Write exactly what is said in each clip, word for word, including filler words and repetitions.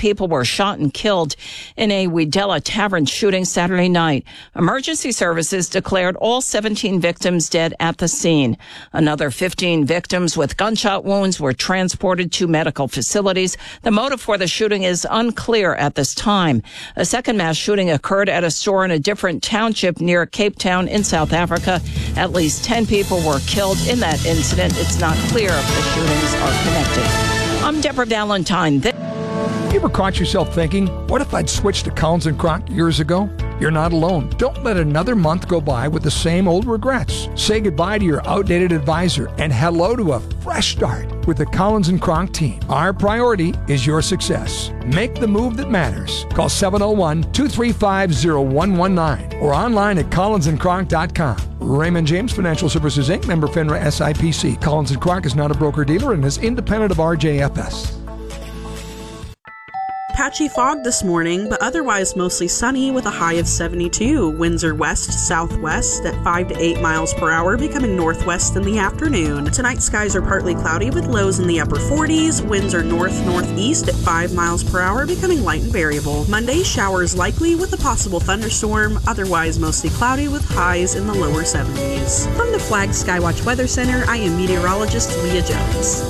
people were shot and killed in a Wedella Tavern shooting Saturday night. Emergency services declared all seventeen victims dead at the scene. Another fifteen victims with gunshot wounds were transported to medical facilities. The motive for the shooting is unclear at this time. A second mass shooting occurred at a store in a different township near Cape Town in South Africa. At least ten people were killed in that incident. It's not clear if the shootings are connected. I'm Deborah Valentine. Th- You ever caught yourself thinking, what if I'd switched to Collins and Crock years ago? You're not alone. Don't let another month go by with the same old regrets. Say goodbye to your outdated advisor and hello to a fresh start with the Collins and Crock team. Our priority is your success. Make the move that matters. Call seven oh one, two three five, oh one one nine or online at collins and crock dot com. Raymond James Financial Services, Incorporated, member FINRA S I P C. Collins and Crock is not a broker-dealer and is independent of R J F S. Patchy fog this morning, but otherwise mostly sunny with a high of seventy-two. Winds are west-southwest at five to eight miles per hour, becoming northwest in the afternoon. Tonight, skies are partly cloudy with lows in the upper forties. Winds are north-northeast at five miles per hour, becoming light and variable. Monday, showers likely with a possible thunderstorm, otherwise mostly cloudy with highs in the lower seventies. From the Flag Skywatch Weather Center, I am meteorologist Leah Jones.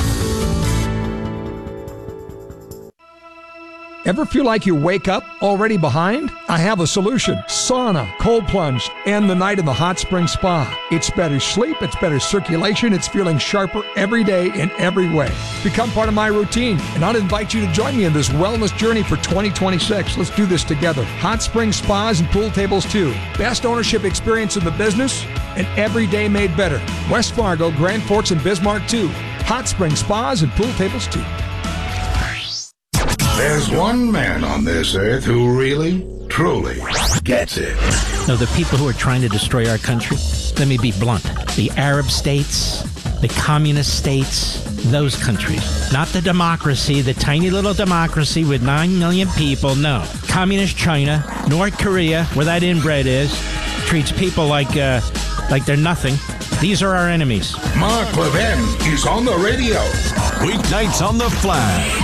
Ever feel like you wake up already behind? I have a solution. Sauna, cold plunge, and the night in the hot spring spa. It's better sleep, it's better circulation, it's feeling sharper every day in every way. Become part of my routine, and I'll invite you to join me in this wellness journey for twenty twenty-six. Let's do this together. Hot spring spas and pool tables too. Best ownership experience in the business, and every day made better. West Fargo, Grand Forks, and Bismarck too. Hot spring spas and pool tables too. There's one man on this earth who really, truly gets it. No, the people who are trying to destroy our country, let me be blunt, the Arab states, the communist states, those countries. Not the democracy, the tiny little democracy with nine million people, no. Communist China, North Korea, where that inbred is, treats people like, uh, like they're nothing. These are our enemies. Mark Levin is on the radio. Weeknights on the Flag.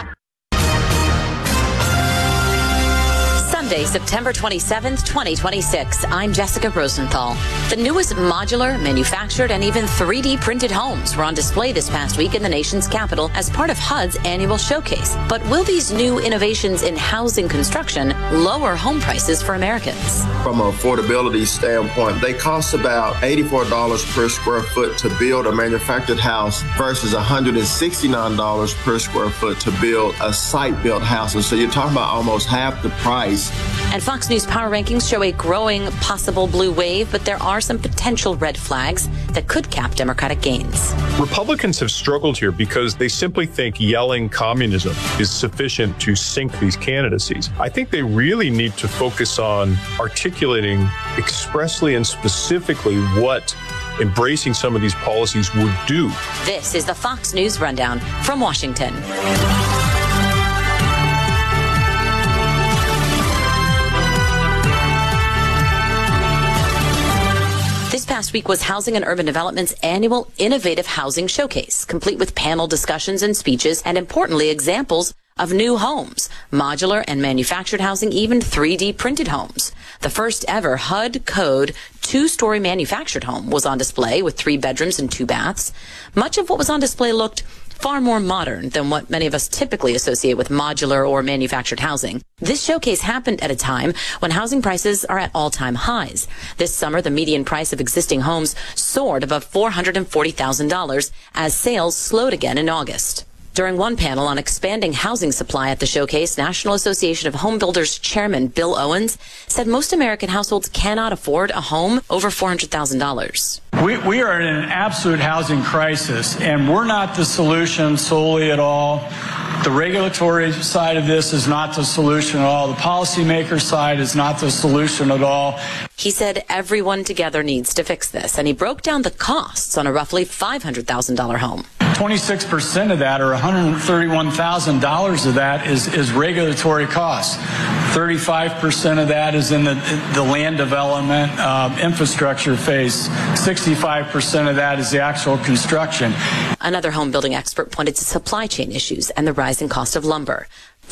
Sunday, September twenty-seventh, twenty twenty-six. I'm Jessica Rosenthal. The newest modular, manufactured, and even three D printed homes were on display this past week in the nation's capital as part of H U D's annual showcase. But will these new innovations in housing construction lower home prices for Americans? From an affordability standpoint, they cost about eighty-four dollars per square foot to build a manufactured house versus one hundred sixty-nine dollars per square foot to build a site-built house. And so you're talking about almost half the price. And Fox News Power Rankings show a growing possible blue wave, but there are some potential red flags that could cap Democratic gains. Republicans have struggled here because they simply think yelling communism is sufficient to sink these candidacies. I think they really need to focus on articulating expressly and specifically what embracing some of these policies would do. This is the Fox News Rundown from Washington. This past week was Housing and Urban Development's annual Innovative Housing Showcase, complete with panel discussions and speeches, and importantly, examples of new homes, modular and manufactured housing, even three D printed homes. The first ever H U D code two-story manufactured home was on display with three bedrooms and two baths. Much of what was on display looked far more modern than what many of us typically associate with modular or manufactured housing. This showcase happened at a time when housing prices are at all-time highs. This summer, the median price of existing homes soared above four hundred forty thousand dollars as sales slowed again in August. During one panel on expanding housing supply at the showcase, National Association of Home Builders Chairman Bill Owens said most American households cannot afford a home over four hundred thousand dollars. We, we are in an absolute housing crisis, and we're not the solution solely at all. The regulatory side of this is not the solution at all. The policymaker side is not the solution at all. He said everyone together needs to fix this, and he broke down the costs on a roughly five hundred thousand dollars home. twenty-six percent of that, or one hundred thirty-one thousand dollars of that, is, is regulatory costs. thirty-five percent of that is in the, the land development uh, infrastructure phase. sixty-five percent of that is the actual construction. Another home building expert pointed to supply chain issues and the rising cost of lumber.